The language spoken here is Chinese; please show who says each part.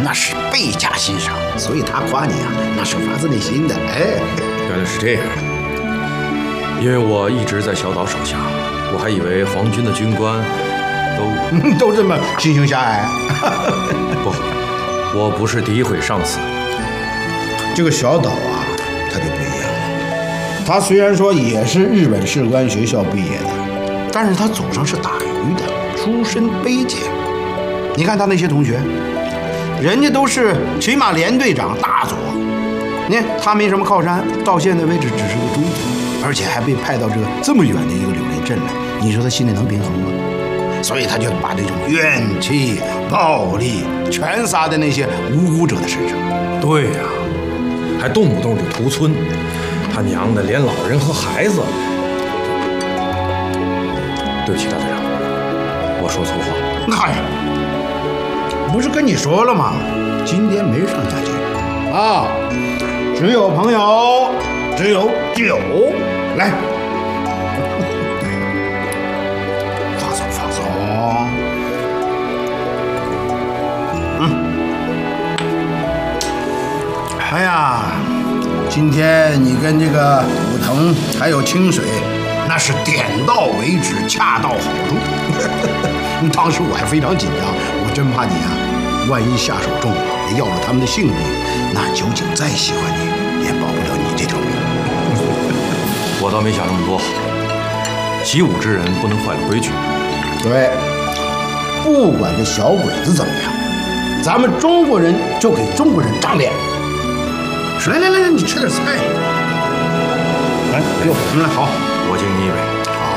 Speaker 1: 那是倍加欣赏，所以他夸你啊，那是发自内心的。哎，
Speaker 2: 原来是这样。因为我一直在小岛手下，我还以为皇军的军官
Speaker 1: 都这么心胸狭隘。
Speaker 2: 不，我不是诋毁上司。
Speaker 1: 这个小岛啊，他就不一样了。他虽然说也是日本士官学校毕业的，但是他祖上是打鱼的，出身卑贱。你看他那些同学，人家都是骑马连队长大佐，你看他没什么靠山，到现在为止只是个中佐，而且还被派到这么远的一个柳林镇来，你说他心里能平衡吗？所以他就把这种怨气、暴力全撒在那些无辜者的身上。
Speaker 2: 对呀，还动不动就屠村，他娘的，连老人和孩子。对不起，大队长，我说错话。
Speaker 1: 嗨，不是跟你说了吗？今天没上下级啊，只有朋友，只有酒。来，放松放松。哎呀，今天你跟这个武藤还有清水，那是点到为止，恰到好处。当时我还非常紧张，我真怕你啊，万一下手重了，要了他们的性命，那酒井再喜欢你，也保不了你这条命。
Speaker 2: 我倒没想那么多，习武之人不能坏了规矩。
Speaker 1: 对，不管这小鬼子怎么样，咱们中国人就给中国人长脸。来，你吃点菜。来，给我们来，好，
Speaker 2: 我敬你一杯。